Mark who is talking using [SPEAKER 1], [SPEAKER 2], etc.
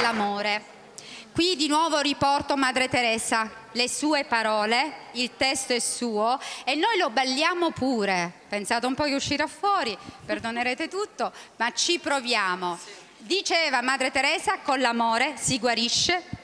[SPEAKER 1] l'amore. Qui di nuovo riporto Madre Teresa, le sue parole, il testo è suo e noi lo balliamo pure. Pensate un po' che uscirà fuori, perdonerete tutto, ma ci proviamo. Diceva Madre Teresa, con l'amore si guarisce